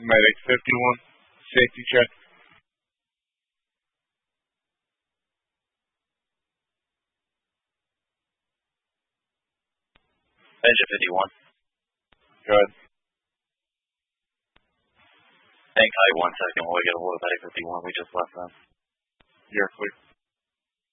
Medic 51, safety check. Engine 51. Good. Hang tight 1 second while we get a hold of Medic 51. We just left them. You're clear.